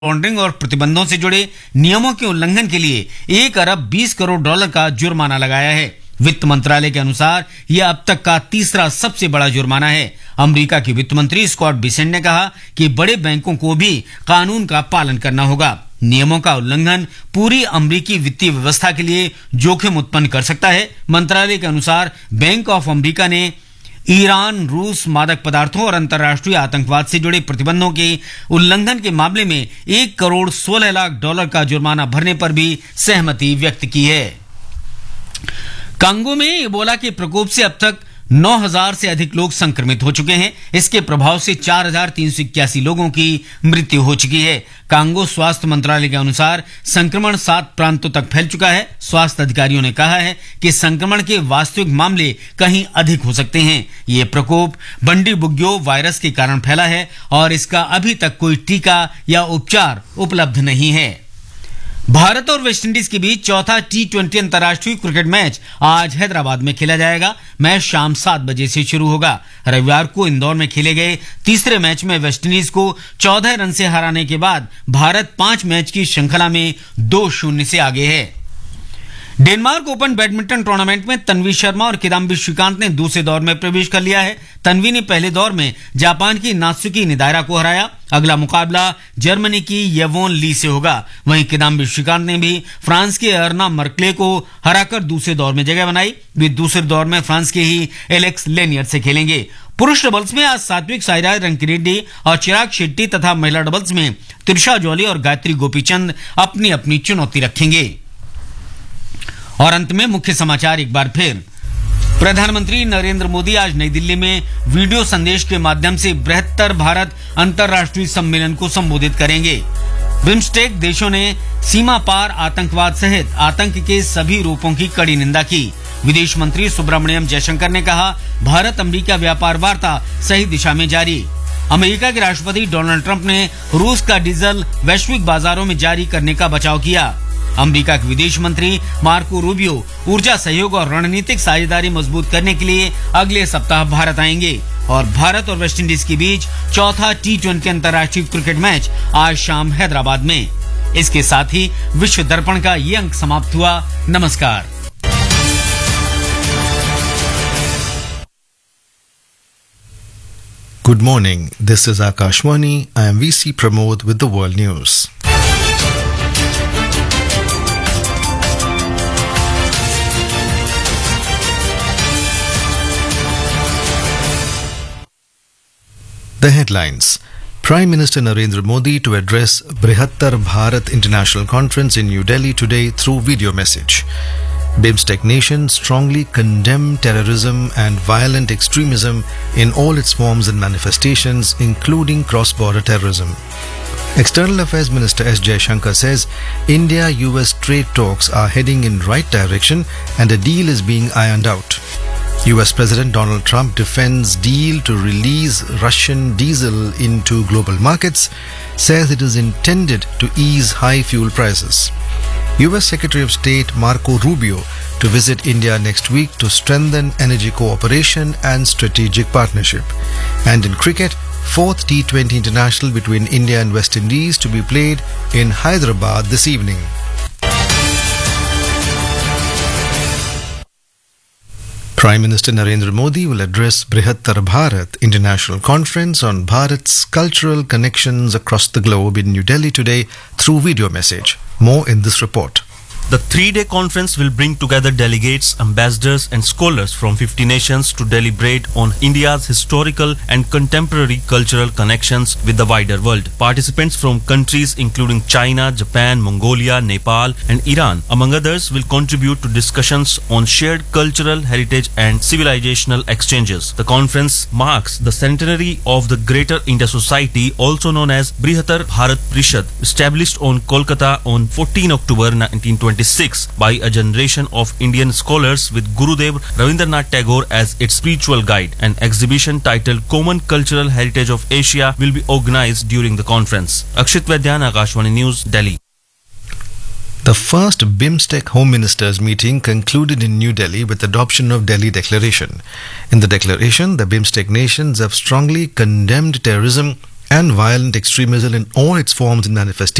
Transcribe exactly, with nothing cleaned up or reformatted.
Laundering और प्रतिबंधों से जुड़े नियमों के उल्लंघन के लिए एक अरब बीस करोड़ डॉलर का जुर्माना लगाया है। वित्त मंत्रालय के अनुसार यह अब तक का तीसरा सबसे बड़ा जुर्माना है। अमेरिका के वित्त मंत्री स्कॉट बिसेंट ने कहा कि बड़े बैंकों को भी कानून का पालन करना होगा। नियमों का उल्लंघन पूरी अमेरिकी वित्तीय व्यवस्था के लिए जोखिम उत्पन्न कर सकता है। मंत्रालय के अनुसार बैंक ऑफ अमेरिका ने ईरान, रूस, मादक पदार्थों और अंतर्राष्ट्रीय आतंकवाद से जुड़े प्रतिबंधों के उल्लंघन के मामले में एक करोड़ सोलह लाख डॉलर का जुर्माना भरने पर भी सहमति व्यक्त की है। कांगो में इबोला के प्रकोप से अब तक नौ हज़ार से अधिक लोग संक्रमित हो चुके हैं। इसके प्रभाव से चार हज़ार तीन सौ इक्यासी लोगों की मृत्यु हो चुकी है। कांगो स्वास्थ्य मंत्रालय के अनुसार संक्रमण सात प्रांतों तक फैल चुका है। स्वास्थ्य अधिकारियों ने कहा है कि संक्रमण के वास्तविक मामले कहीं अधिक हो सकते हैं। ये प्रकोप बंडी बुग्यो वायरस के कारण फैला है और इसका अभी तक कोई टीका या उपचार उपलब्ध नहीं है। भारत और वेस्टइंडीज के बीच चौथा टी ट्वेंटी अंतर्राष्ट्रीय क्रिकेट मैच आज हैदराबाद में खेला जाएगा। मैच शाम सात बजे से शुरू होगा। रविवार को इंदौर में खेले गए तीसरे मैच में वेस्टइंडीज को चौदह रन से हराने के बाद भारत पांच मैच की श्रृंखला में दो शून्य से आगे है। डेनमार्क ओपन बैडमिंटन टूर्नामेंट में तन्वी शर्मा और किदाम्बी श्रीकांत ने दूसरे दौर में प्रवेश कर लिया है। तन्वी ने पहले दौर में जापान की नात्सुकी निदायरा को हराया। अगला मुकाबला जर्मनी की येवोन ली से होगा। वहीं किदाम्बी श्रीकांत ने भी फ्रांस के अर्ना मर्कले को हराकर दूसरे दौर में जगह बनाई। वे दूसरे दौर में फ्रांस के ही एलेक्स लेनियर से खेलेंगे। पुरुष डबल्स में आज सात्विक साईराज रंकिरेड्डी और चिराग शेट्टी तथा महिला डबल्स में त्रिशा जॉली और गायत्री गोपीचंद अपनी अपनी चुनौती रखेंगे। और अंत में मुख्य समाचार एक बार फिर। प्रधानमंत्री नरेंद्र मोदी आज नई दिल्ली में वीडियो संदेश के माध्यम से बृहत्तर भारत अंतर्राष्ट्रीय सम्मेलन को संबोधित करेंगे। बिम्स्टेक देशों ने सीमा पार आतंकवाद सहित आतंक के सभी रूपों की कड़ी निंदा की। विदेश मंत्री सुब्रमण्यम जयशंकर ने कहा, भारत अमेरिका व्यापार वार्ता सही दिशा में जारी। अमेरिका के राष्ट्रपति डोनाल्ड ट्रंप ने रूस का डीजल वैश्विक बाजारों में जारी करने का बचाव किया। अमेरिका के विदेश मंत्री मार्को रूबियो ऊर्जा सहयोग और रणनीतिक साझेदारी मजबूत करने के लिए अगले सप्ताह भारत आएंगे। और भारत और वेस्टइंडीज के बीच चौथा टी ट्वेंटी अंतर्राष्ट्रीय क्रिकेट मैच आज शाम हैदराबाद में। इसके साथ ही विश्व दर्पण का ये अंक समाप्त हुआ। नमस्कार। Good morning. This is Akashwani. I am V C Pramod with the World News. The headlines. Prime Minister Narendra Modi to address Brihattar Bharat International Conference in New Delhi today through video message. BIMSTEC nations strongly condemn terrorism and violent extremism in all its forms and manifestations, including cross-border terrorism. External Affairs Minister S. Jaishankar says India-U S trade talks are heading in right direction and a deal is being ironed out. U S President Donald Trump defends deal to release Russian diesel into global markets, says it is intended to ease high fuel prices. U S Secretary of State Marco Rubio to visit India next week to strengthen energy cooperation and strategic partnership. And in cricket, fourth T twenty International between India and West Indies to be played in Hyderabad this evening. Prime Minister Narendra Modi will address Brihattar Bharat International Conference on Bharat's cultural connections across the globe in New Delhi today through video message. More in this report. The three-day conference will bring together delegates, ambassadors and scholars from fifty nations to deliberate on India's historical and contemporary cultural connections with the wider world. Participants from countries including China, Japan, Mongolia, Nepal and Iran, among others, will contribute to discussions on shared cultural heritage and civilizational exchanges. The conference marks the centenary of the Greater India Society, also known as Brihattar Bharat Parishad, established on Kolkata on fourteenth October nineteen twenty-six by a generation of Indian scholars with Gurudev Rabindranath Tagore as its spiritual guide. An exhibition titled Common Cultural Heritage of Asia will be organized during the conference. Akshit Vaidyan, Akashwani News, Delhi. The first BIMSTEC Home Ministers meeting concluded in New Delhi with adoption of Delhi Declaration. In the declaration, the BIMSTEC nations have strongly condemned terrorism and violent extremism in all its forms and manifestations